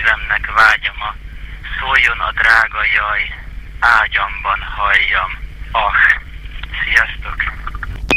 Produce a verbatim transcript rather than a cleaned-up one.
szívemnek vágyama, szóljon a drága jaj, ágyamban halljam. Ah, sziasztok!